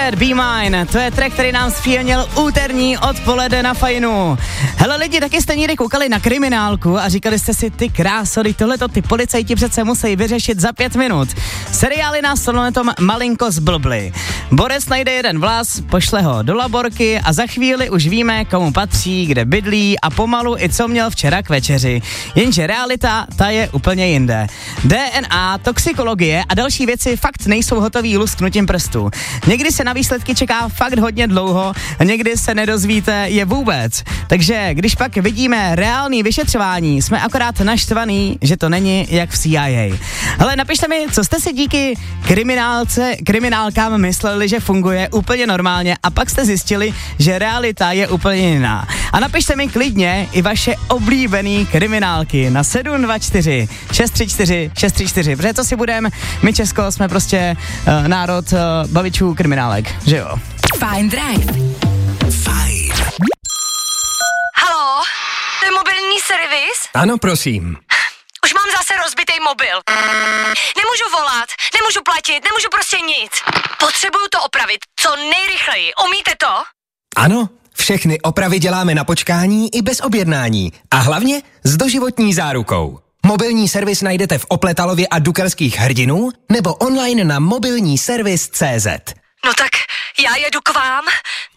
Set, Be Mine, to je track, který nám zpříjemnil úterní odpoledne na Fajnu. Hele lidi, taky jste někdy koukali na kriminálku a říkali jste si, ty krásody, tohleto ty policajti přece musí vyřešit za 5 minut. Seriály nás tohle tom malinko zblbly. Borec najde jeden vlas, pošle ho do laborky a za chvíli už víme, komu patří, kde bydlí a pomalu i co měl včera k večeři. Jenže realita, ta je úplně jinde. DNA, toxikologie a další věci fakt nejsou hotový lusknutím prstů. Někdy se na výsledky čeká fakt hodně dlouho a někdy se nedozvíte je vůbec. Takže když pak vidíme reálný vyšetřování, jsme akorát naštvaný, že to není jak v CIA. Ale napište mi, co jste si díky kriminálkám mysleli, že funguje úplně normálně a pak jste zjistili, že realita je úplně jiná. A napište mi klidně i vaše oblíbený kriminálky na 724 634 634, protože co si budeme, my Česko jsme prostě národ bavičů kriminálek, že jo? Fajn Drive. Fajn. Haló, to je mobilní servis? Ano, prosím. Už mám zase rozbitý mobil. Nemůžu volat, nemůžu platit, nemůžu prostě nic. Potřebuju to opravit co nejrychleji. Umíte to? Ano, všechny opravy děláme na počkání i bez objednání. A hlavně s doživotní zárukou. Mobilní servis najdete v Opletalově a Dukelských Hrdinů nebo online na mobilní servis.cz. No tak já jedu k vám.